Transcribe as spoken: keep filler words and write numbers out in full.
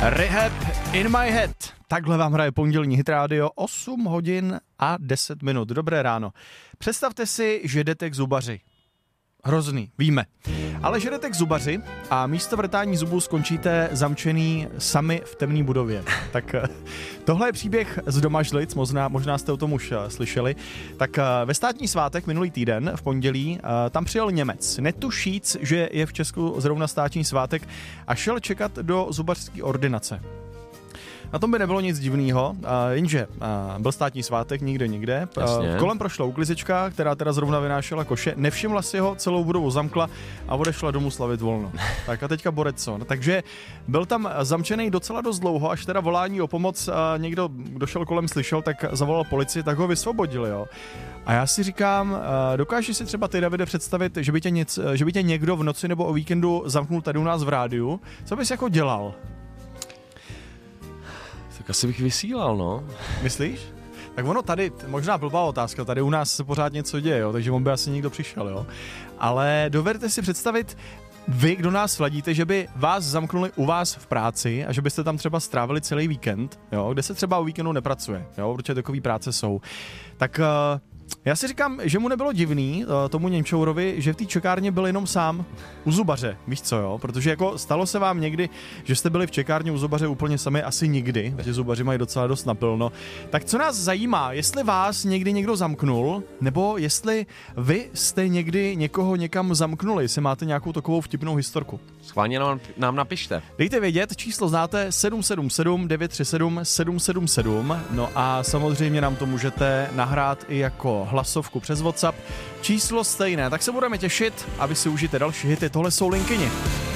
Rehab in my head. Takhle vám hraje pondělní Hit Radio, osm hodin a deset minut. Dobré ráno. Představte si, že jdete k zubaři. Hrozný, víme. Ale že jdete k zubaři a místo vrtání zubů skončíte zamčený sami v temné budově. Tak tohle je příběh z Domažlic, možná, možná jste o tom už slyšeli. Tak ve státní svátek minulý týden, v pondělí, tam přijel Němec. Netušíc, že je v Česku zrovna státní svátek a šel čekat do zubařské ordinace. Na tom by nebylo nic divného, jenže byl státní svátek, nikde, nikde. Jasně. Kolem prošla uklizečka, která teda zrovna vynášela koše, nevšimla si ho, celou budovu zamkla a odešla domů slavit volno. Tak a teďka borec co? No, takže byl tam zamčený docela dost dlouho, až teda volání o pomoc někdo došel kolem, slyšel, tak zavolal policii, tak ho vysvobodili, jo. A já si říkám, dokážeš si třeba ty, Davide, představit, že by tě, nic, že by tě někdo v noci nebo o víkendu zamknul tady u nás v rádiu? Co bys jako dělal? Tak asi bych vysílal, no. Myslíš? Tak ono tady, možná blbá otázka, tady u nás se pořád něco děje, jo, takže on by asi někdo přišel, jo. Ale dovedete si představit, vy, kdo nás sledíte, že by vás zamknuli u vás v práci a že byste tam třeba strávili celý víkend, jo, kde se třeba o víkendu nepracuje, jo, protože takový práce jsou. Tak uh, já si říkám, že mu nebylo divný, uh, tomu Němčourovi, že v té čekárně byl jenom sám u zubaře, víš co, jo, protože jako stalo se vám někdy, že jste byli v čekárně u zubaře úplně sami, asi nikdy, protože zubaři mají docela dost napilno. Tak co nás zajímá, jestli vás někdy někdo zamknul, nebo jestli vy jste někdy někoho někam zamknuli, jestli máte nějakou takovou vtipnou historku. Schválně nám, nám napište. Dejte vědět, číslo znáte sedm sedm sedm devět tři sedm sedm sedm sedm, no a samozřejmě nám to můžete nahrát i jako hlasovku přes WhatsApp. Číslo stejné, tak se budeme těšit a vy si užijte další hity. Tohle jsou Linkyni.